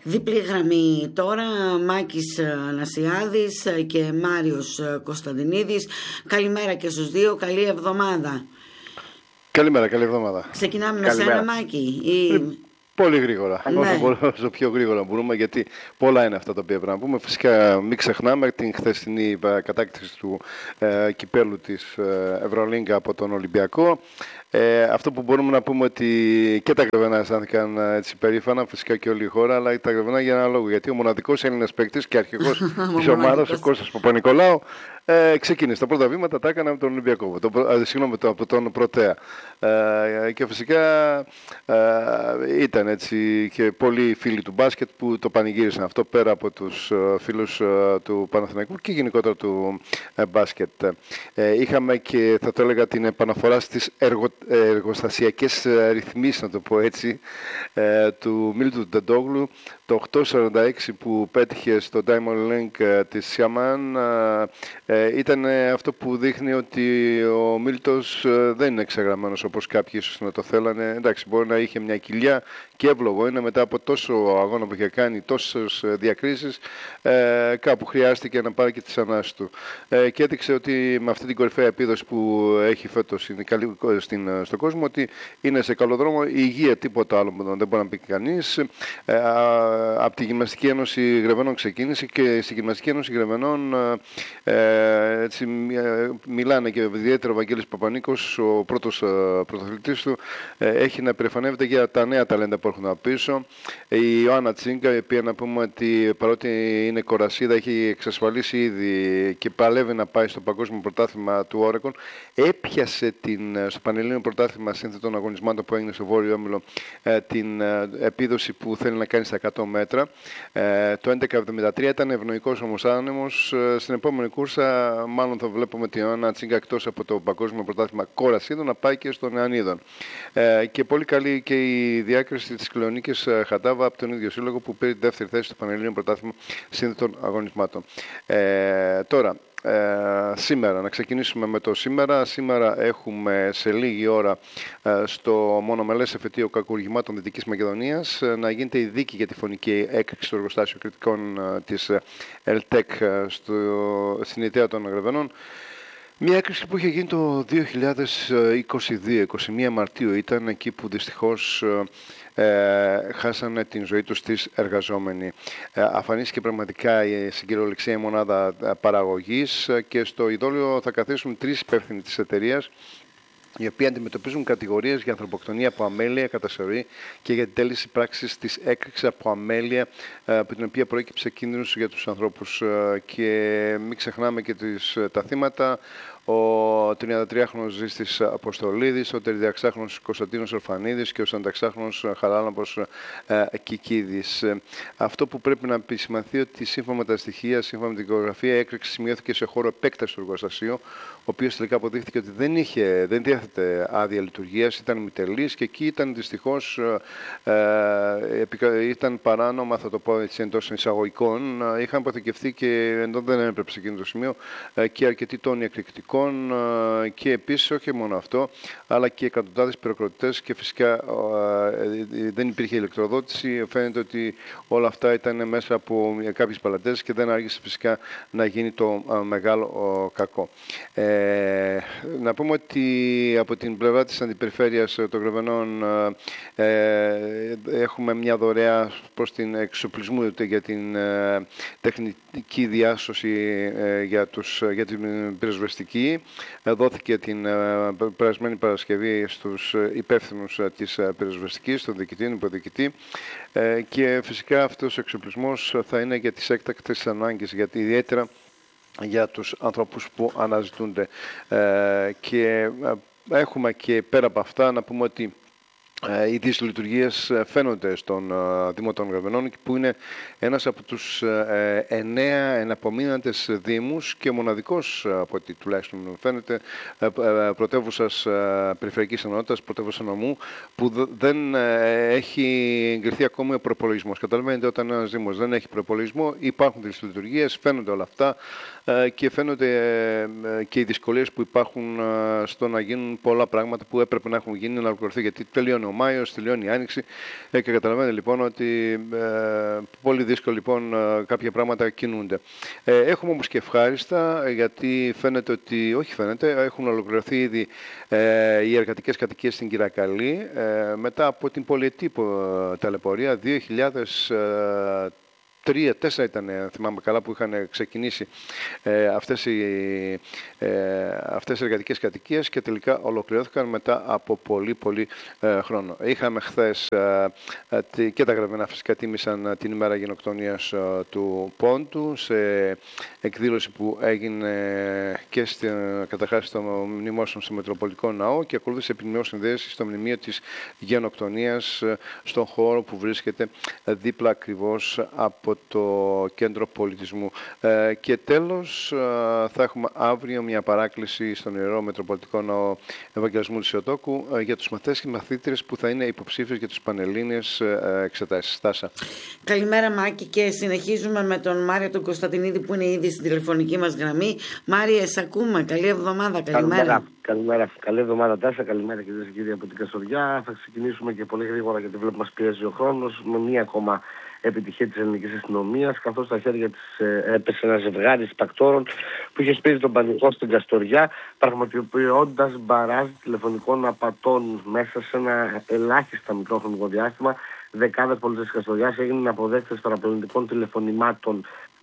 Διπλή γραμμή τώρα, Μάκης Ανασιάδης και Μάριος Κωνσταντινίδης. Καλημέρα και στους δύο, καλή εβδομάδα. Καλημέρα, καλή εβδομάδα. Ξεκινάμε με σένα, Μάκη. Πολύ γρήγορα, Ναι. όσο πιο γρήγορα μπορούμε, γιατί πολλά είναι αυτά τα οποία πρέπει να πούμε. Φυσικά μην ξεχνάμε την χθεσινή κατάκτηση του κυπέλου της Ευρωλίγκα από τον Ολυμπιακό. Αυτό που μπορούμε να πούμε ότι και τα Γρεβενά αισθάνθηκαν έτσι περήφανα, φυσικά και όλη η χώρα, αλλά τα Γρεβενά για ένα λόγο. Γιατί ο μοναδικός Έλληνας παίκτης και αρχηγός της ομάδας, ο Κώστας Παπα-Νικολάου, ξεκίνησε. Τα πρώτα βήματα τα έκανε από τον Ολυμπιακό, από τον Πρωτέα. Και φυσικά ήταν έτσι και πολλοί φίλοι του μπάσκετ που το πανηγύρισαν αυτό, πέρα από τους φίλους του Παναθηναϊκού και γενικότερα του μπάσκετ. Είχαμε και θα το έλεγα την επαναφορά στις εργοστασιακές ρυθμίσεις, να το πω έτσι, του Μίλτου Ντεντόγλου. Το 846 που πέτυχε στο Diamond Link της Σιαμάν ήταν αυτό που δείχνει ότι ο Μίλτος δεν είναι εξαγραμμένος όπως κάποιοι ίσως να το θέλανε. Εντάξει, μπορεί να είχε μια κοιλιά και εύλογο είναι μετά από τόσο αγώνα που είχε κάνει, τόσες διακρίσεις, κάπου χρειάστηκε να πάρει και τις ανάσεις του. Και έδειξε ότι με αυτή την κορυφαία επίδοση που έχει φέτος στον κόσμο, ότι είναι σε καλό δρόμο. Η υγεία, τίποτα άλλο δεν μπορεί να πει κανείς. Από τη Γυμναστική Ένωση Γρεβενών ξεκίνησε και στη Γυμναστική Ένωση Γρεβενών έτσι, μιλάνε και ιδιαίτερα ο Βαγγέλης Παπανίκος, ο πρώτος πρωταθλητής του, έχει να περηφανεύεται για τα νέα ταλέντα που έχουν πίσω. Η Ιωάννα Τσίγκα, η οποία να πούμε ότι παρότι είναι κορασίδα, έχει εξασφαλίσει ήδη και παλεύει να πάει στο Παγκόσμιο Πρωτάθλημα του Όρεκον. Έπιασε στο Πανελλήνιο Πρωτάθλημα Σύνθετων Αγωνισμάτων που έγινε στο Βόρειο Όμιλο την επίδοση που θέλει να κάνει στα 100 μέτρα. Το 11.73 ήταν ευνοϊκός όμως άνεμος. Στην επόμενη κούρσα μάλλον θα βλέπουμε την Ιωάννα Τσίγκα εκτός από το Παγκόσμιο Πρωτάθλημα Κορασίδων να πάει και στον Νεανίδων. Και πολύ καλή και η διάκριση της Κλεονίκης Χατάβα από τον ίδιο σύλλογο που πήρε τη δεύτερη θέση στο Πανελλήνιο Πρωτάθλημα Σύνθετων Αγωνισμάτων. Τώρα, σήμερα, να ξεκινήσουμε με το σήμερα. Σήμερα έχουμε σε λίγη ώρα στο μονομελές εφετείο κακουργημάτων Δυτικής Μακεδονίας να γίνεται η δίκη για τη φωνική έκρηξη του εργοστάσιου κριτικών της ΕΛΤΕΚ στην Ιταία των Γρεβενών. Μια έκρηξη που είχε γίνει το 2022, 21 Μαρτίου ήταν, εκεί που δυστυχώς χάσανε την ζωή τους τις εργαζόμενοι. Αφανίστηκε πραγματικά στην κυριολεξία η μονάδα παραγωγής και στο ειδόλιο θα καθίσουν 3 υπεύθυνοι της εταιρείας, οι οποίοι αντιμετωπίζουν κατηγορίες για ανθρωποκτονία από αμέλεια κατά σωρή και για την τέλεση πράξης της έκρηξης από αμέλεια, από την οποία προέκυψε κίνδυνος για τους ανθρώπους. Και μην ξεχνάμε και τα θύματα. Ο 33χρονος Ζήστης Αποστολίδης, ο 36χρονος Κωνσταντίνος Ορφανίδης και ο 46χρονος Χαράλαμπος Κικίδης. Αυτό που πρέπει να επισημανθεί ότι σύμφωνα με τα στοιχεία, σύμφωνα με την δικογραφία, η έκρηξη σημειώθηκε σε χώρο επέκταση του εργοστασίου, ο οποίος τελικά αποδείχθηκε ότι δεν διέθετε άδεια λειτουργίας, ήταν μητελής και εκεί ήταν δυστυχώς ήταν παράνομα, θα το πω έτσι εντός εισαγωγικών, είχαν αποθηκευτεί και ενώ δεν έπρεπε σε εκείνο το σημείο και αρκετοί τόνοι εκρηκτικών. Και επίσης όχι μόνο αυτό, αλλά και εκατοντάδες πυροκροτητές και φυσικά δεν υπήρχε ηλεκτροδότηση. Φαίνεται ότι όλα αυτά ήταν μέσα από κάποιες παλατές και δεν άργησε φυσικά να γίνει το μεγάλο κακό. Να πούμε ότι από την πλευρά της Αντιπεριφέρειας των Γρεβενών έχουμε μια δωρεά προς την εξοπλισμού για την τεχνική διάσωση για την πυροσβεστική. Δόθηκε την περασμένη Παρασκευή στους υπεύθυνους της πυροσβεστικής, τον διοικητή, τον υποδιοικητή, και φυσικά αυτός ο εξοπλισμός θα είναι για τις έκτακτες ανάγκες, γιατί ιδιαίτερα για τους ανθρώπους που αναζητούνται. Και έχουμε και πέρα από αυτά να πούμε ότι οι δυσλειτουργίες φαίνονται στον Δήμο των Γρεβενών, που είναι ένας από τους 9 εναπομείναντες δήμους και μοναδικός, από ό,τι τουλάχιστον φαίνεται, πρωτεύουσας περιφερειακής ενότητας, πρωτεύουσα νομού, που δεν έχει εγκριθεί ακόμη ο προπολογισμός. Καταλαβαίνετε, όταν ένας δήμος δεν έχει προπολογισμό, υπάρχουν δυσλειτουργίες, φαίνονται όλα αυτά και φαίνονται και οι δυσκολίες που υπάρχουν στο να γίνουν πολλά πράγματα που έπρεπε να έχουν γίνει, να ολοκληρωθεί, γιατί τελειώνει ο Μάιος, τελειώνει η Άνοιξη και καταλαβαίνετε λοιπόν ότι πολύ δύσκολο λοιπόν κάποια πράγματα κινούνται. Έχουμε όμως και ευχάριστα, γιατί φαίνεται ότι, όχι φαίνεται, έχουν ολοκληρωθεί ήδη οι εργατικές κατοικίες στην Κυρακαλή μετά από την πολυετή ταλαιπωρία 3-4 ήταν, θυμάμαι καλά, που είχαν ξεκινήσει αυτές οι εργατικές κατοικίες και τελικά ολοκληρώθηκαν μετά από πολύ χρόνο. Είχαμε χθες και τα Γραβενά φυσικά τίμησαν την ημέρα γενοκτονίας του Πόντου σε εκδήλωση που έγινε και καταρχάς στο μνημόσυνο στο Μητροπολιτικό Ναό και ακολούθησε επιμνημόσυνη συνδέση στο μνημείο της γενοκτονίας στον χώρο που βρίσκεται δίπλα ακριβώς από το Κέντρο Πολιτισμού. Και τέλος θα έχουμε αύριο μια παράκληση στον Ιερό Μητροπολιτικό Ναό Ευαγγελισμού της Ιωτόκου για τους μαθητές και μαθήτρες που θα είναι υποψήφιες για τις πανελλήνιες εξετάσεις. Στάσα. Καλημέρα Μάκη, και συνεχίζουμε με τον Μάριο τον Κωνσταντινίδη που είναι ήδη στην τηλεφωνική μας γραμμή. Μάριε, σε ακούμε. Καλή εβδομάδα. Καλημέρα. Καλημέρα. Καλή εβδομάδα, Τάσα. Καλημέρα κυρίες και κύριοι από την Καστοριά. Θα ξεκινήσουμε και πολύ γρήγορα γιατί βλέπουμε μας πιέζει ο χρόνος με μία ακόμα επιτυχία της ελληνικής αστυνομίας, καθώς στα χέρια της έπεσε ένα ζευγάρι σπακτόρων που είχε σπείρει τον πανικό στην Καστοριά, πραγματοποιώντας μπαράζ τηλεφωνικών απατών μέσα σε ένα ελάχιστα μικρό χρονικό διάστημα. Δεκάδες πολίτες της Καστοριάς έγιναν αποδέκτες παραπλανητικών τηλεφωνημάτων.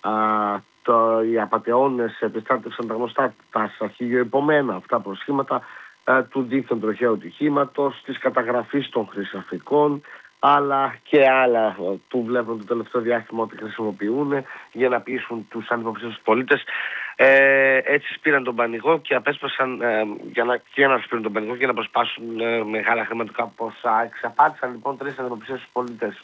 Οι απατεώνες επιστράτευσαν τα γνωστά, τα αρχηγειοϊπωμένα αυτά προσχήματα του δίθεν τροχαίου ατυχήματος, της καταγραφής των χρυσαφικών, αλλά και άλλα που βλέπουν το τελευταίο διάστημα ότι χρησιμοποιούν για να πείσουν τους ανυποψήφιους πολίτες. Έτσι σπήραν τον πανηγό και απέσπασαν για να σπήρουν τον πανηγό και να προσπάσουν μεγάλα χρηματικά ποσά. Εξαπάτησαν λοιπόν 3 ανυποψήφιους πολίτες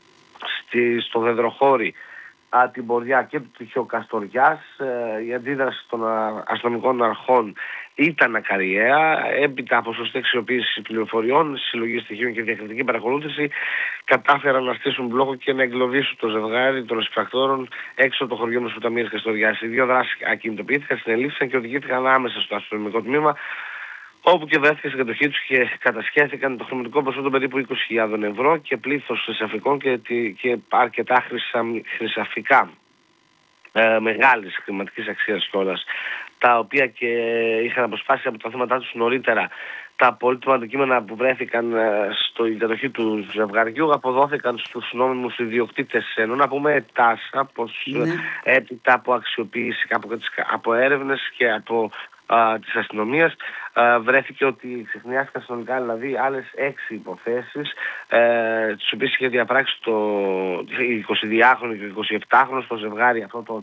στο Δεδροχώρι, την Πορδιά και του Τυχαίου Καστοριάς. Η αντίδραση των αστυνομικών αρχών ήταν ακαριαία. Έπειτα από σωστή αξιοποίηση πληροφοριών, συλλογή στοιχείων και διακριτική παρακολούθηση, κατάφεραν να στήσουν μπλόκο και να εγκλωβίσουν το ζευγάρι των εισπρακτόρων έξω από το χωριό Μεσοταμίας Καστοριάς. Οι δύο δράσεις ακινητοποιήθηκαν, συνελήφθησαν και οδηγήθηκαν άμεσα στο αστυνομικό τμήμα, όπου και βρέθηκε στην κατοχή τους και κατασχέθηκαν το χρηματικό ποσό των περίπου 20.000 ευρώ και πλήθος χρυσαφικών και αρκετά χρυσαφικά μεγάλης χρηματικής αξίας κιόλας, τα οποία και είχαν αποσπάσει από τα θέματα τους νωρίτερα. Τα πολύτιμα αντικείμενα που βρέθηκαν στην κατοχή του ζευγαριού αποδόθηκαν στους νόμιμους ιδιοκτήτες. Ενώ να πούμε, Τάσα, πως έπειτα από αξιοποίηση, από έρευνες και από της αστυνομίας, βρέθηκε ότι ξεχνιάστηκαν συνολικά δηλαδή άλλες 6 υποθέσεις, τις οποίες είχε διαπράξει το 22χρονο και το 27χρονο στο ζευγάρι αυτό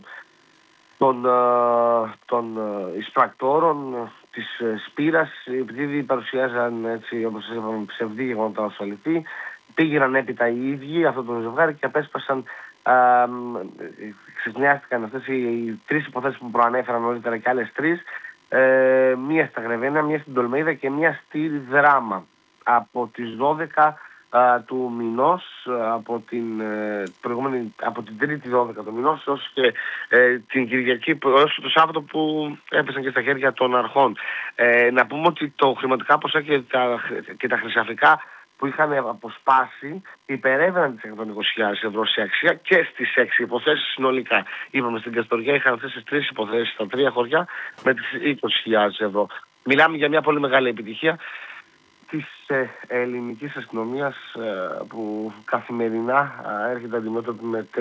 των εισπρακτόρων της Σπύρας, επειδή παρουσιάζαν, έτσι όπως είπαμε, ψευδή γεγονότα ως αληθή. Πήγαιναν έπειτα οι ίδιοι αυτό το ζευγάρι και απέσπασαν, ξεχνιάστηκαν αυτές οι 3 υποθέσεις που προανέφεραν νωρίτερα και άλλες 3. Μία στα Γρεβένα, μία στην Τολμαΐδα και μία στη Δράμα. Από τις 12 του μηνός, από την τρίτη 12 του μηνός ως και την Κυριακή, ως το Σάββατο που έπεσαν και στα χέρια των αρχών. Να πούμε ότι το χρηματικά ποσά και τα χρυσαφικά που είχαν αποσπάσει υπερέβαιναν τις 120.000 ευρώ σε αξία και στις 6 υποθέσεις συνολικά. Είπαμε, στην Καστοριά είχαν αυτές τις 3 υποθέσεις στα 3 χωριά με τις 20.000 ευρώ. Μιλάμε για μια πολύ μεγάλη επιτυχία της ελληνικής αστυνομίας που καθημερινά έρχεται αντιμέτωπη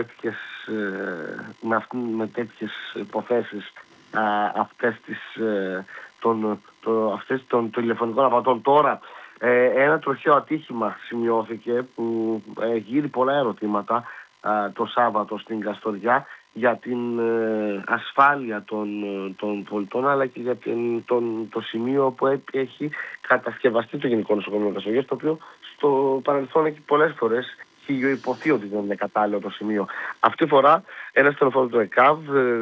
με τέτοιες υποθέσεις αυτές των τηλεφωνικών απατών. Τώρα ένα τροχαίο ατύχημα σημειώθηκε που γύρει πολλά ερωτήματα το Σάββατο στην Καστοριά για την ασφάλεια των πολιτών, αλλά και για το σημείο που έχει κατασκευαστεί το Γενικό Νοσοκομείο Καστοριάς, το οποίο στο παρελθόν έχει πολλές φορές υποθεί ότι δεν είναι κατάλληλο το σημείο. Αυτή τη φορά ένα στενοφόρο του ΕΚΑΒ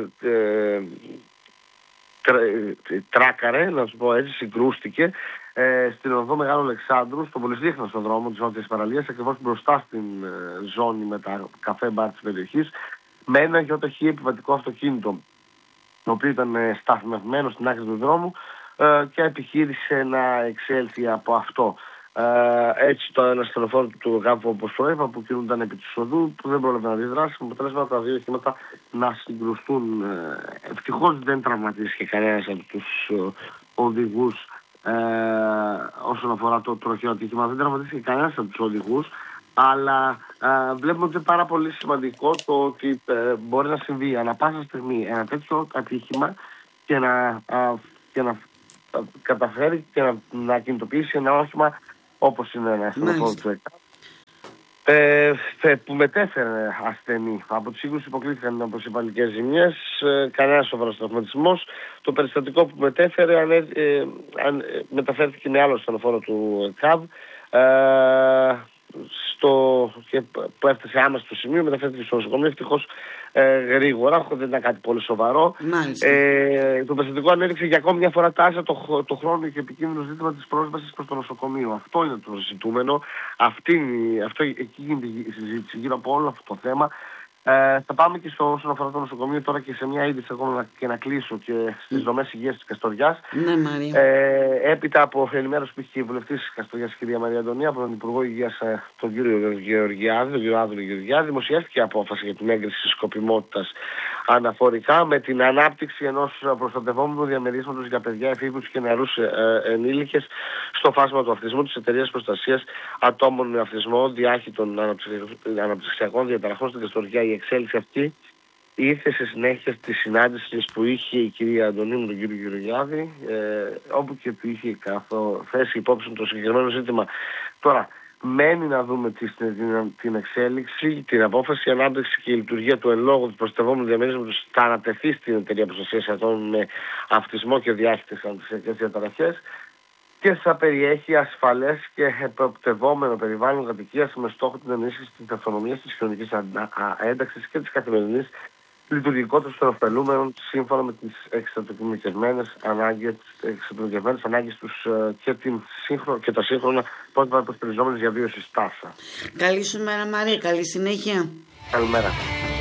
τράκαρε, να σου πω έτσι, συγκρούστηκε στην οδό Μεγάλου Αλεξάνδρου, στον πολυσδίχνο στον δρόμο της Νότιας Παραλίας, ακριβώς μπροστά στην ζώνη με τα καφέ μπαρ της περιοχής, με ένα γιοταχή επιβατικό αυτοκίνητο, το οποίο ήταν σταθμευμένο στην άκρη του δρόμου και επιχείρησε να εξέλθει από αυτό. Έτσι το ένα στενοφόρο του ΚΑΒ, όπως προείπα, που κινούνταν επί του οδού, που δεν πρόλαβε να αντιδράσει, με αποτέλεσμα τα δύο οχήματα να συγκρουστούν. Ευτυχώς δεν τραυματίστηκε κανένας από τους οδηγούς όσον αφορά το τροχαίο ατύχημα. Δεν τραυματίστηκε κανένας από τους οδηγούς, αλλά βλέπουμε ότι είναι πάρα πολύ σημαντικό το ότι μπορεί να συμβεί ανά πάσα στιγμή ένα τέτοιο ατύχημα και να καταφέρει και να κινητοποιήσει ένα όχημα όπως είναι ένα στενοφόρο του ΕΚΑΒ, που μετέφερε ασθενή. Από τη σύγκρουση υποκλήθηκαν, όπως είπα, λικές ζημιές, κανένας σοβαρός τραυματισμός. Το περιστατικό που μετέφερε μεταφέρθηκε με άλλο στενοφόρο του ΕΚΑΒ, που έφτασε άμεσα στο σημείο, μεταφέρθηκε στο νοσοκομείο, ευτυχώς γρήγορα, δεν ήταν κάτι πολύ σοβαρό. Το περιστατικό ανέδειξε για ακόμη μια φορά τάσα το χρόνο και επικίνδυνο ζήτημα της πρόσβασης προς το νοσοκομείο. Αυτό είναι το ζητούμενο. Εκεί γίνεται η συζήτηση γύρω από όλο αυτό το θέμα. Θα πάμε και όσον αφορά το νοσοκομείο τώρα και σε μια είδηση ακόμα και να κλείσω και στις δομές υγείας της Καστοριάς. Ναι, Μαρία. Έπειτα από ενημέρωση που είχε η βουλευτής της Καστοριάς, κυρία Μαρία Αντωνία, από τον Υπουργό Υγείας, τον κύριο Γεωργιάδη, τον κύριο Άδωνη Γεωργιάδη, δημοσιεύτηκε απόφαση για την έγκριση σκοπιμότητας αναφορικά με την ανάπτυξη ενός προστατευόμενου διαμερίσματος για παιδιά, εφήβους και νεαρούς ενήλικες στο φάσμα του αυτισμού της Εταιρείας Προστασίας Ατόμων με Αυτισμό Διάχυτων Αναπτυξιακών Διαταραχών στην Καστοριά. Η εξέλιξη αυτή ήρθε σε συνέχεια της συνάντησης που είχε η κυρία Αντωνίου με τον κύριο Γεωργιάδη, όπου και του είχε θέσει υπόψη το συγκεκριμένο ζήτημα. Τώρα, μένει να δούμε την εξέλιξη, την απόφαση, η ανάπτυξη και η λειτουργία του εν λόγω του προστατευόμενου διαμερίσματος θα ανατεθεί στην Εταιρεία Προστασίας Ατόμων με Αυτισμό και Διάχυτες Αναπτυξιακές Διαταραχές και θα περιέχει ασφαλές και εποπτευόμενο περιβάλλον κατοικίας με στόχο την ενίσχυση της αυτονομίας, της κοινωνικής ένταξης και της καθημερινής λειτουργικότητας των ωφελούμενων σύμφωνα με τις εξατομικευμένες ανάγκες τους και τα σύγχρονα πρότυπα υποστηριζόμενες διαβίωσης τάσα. Καλή σου μέρα, Μαρία. Καλή συνέχεια. Καλημέρα.